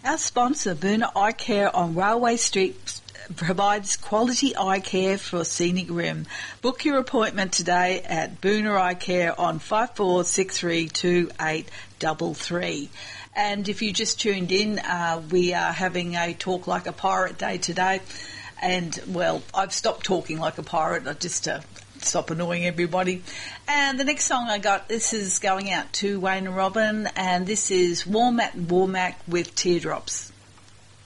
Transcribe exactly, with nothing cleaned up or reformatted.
Our sponsor, Boona Eye Care on Railway Street, provides quality eye care for scenic rim. Book your appointment today at Boona Eye Care on five four six three two eight three three. And if you just tuned in, uh, we are having a Talk Like a Pirate Day today. And, well, I've stopped talking like a pirate just to stop annoying everybody. And the next song I got, this is going out to Wayne and Robin, and this is Warmack and Warmack with Teardrops.